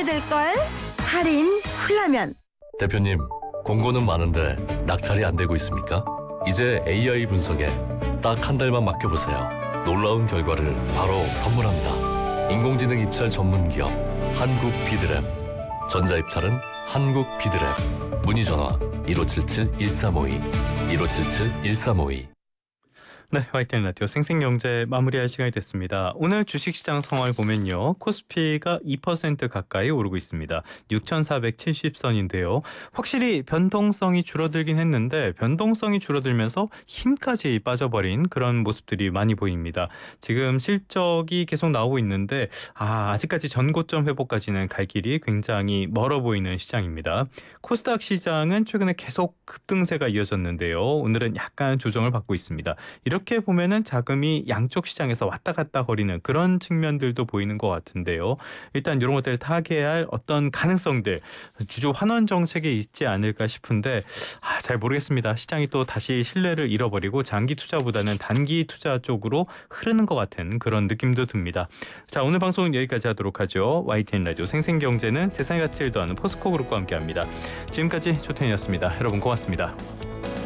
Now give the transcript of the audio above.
사게 될걸? 할인 훌라면. 대표님, 공고는 많은데 낙찰이 안 되고 있습니까? 이제 AI 분석에 딱 한 달만 맡겨보세요. 놀라운 결과를 바로 선물합니다. 인공지능 입찰 전문 기업 한국비드랩. 전자입찰은 한국비드랩. 문의 전화 1577-1352 1577-1352. 네, YTN 라디오 생생경제 마무리할 시간이 됐습니다. 오늘 주식시장 상황을 보면요. 코스피가 2% 가까이 오르고 있습니다. 6,470선인데요. 확실히 변동성이 줄어들긴 했는데 변동성이 줄어들면서 힘까지 빠져버린 그런 모습들이 많이 보입니다. 지금 실적이 계속 나오고 있는데 아직까지 전고점 회복까지는 갈 길이 굉장히 멀어 보이는 시장입니다. 코스닥 시장은 최근에 계속 급등세가 이어졌는데요. 오늘은 약간 조정을 받고 있습니다. 이렇게 보면은 자금이 양쪽 시장에서 왔다 갔다 거리는 그런 측면들도 보이는 것 같은데요. 일단 이런 것들을 타개할 어떤 가능성들, 주주 환원 정책에 있지 않을까 싶은데 잘 모르겠습니다. 시장이 또 다시 신뢰를 잃어버리고 장기 투자보다는 단기 투자 쪽으로 흐르는 것 같은 그런 느낌도 듭니다. 자, 오늘 방송은 여기까지 하도록 하죠. YTN 라디오 생생경제는 세상의 가치를 더하는 포스코그룹과 함께합니다. 지금까지 조태현이었습니다. 여러분 고맙습니다.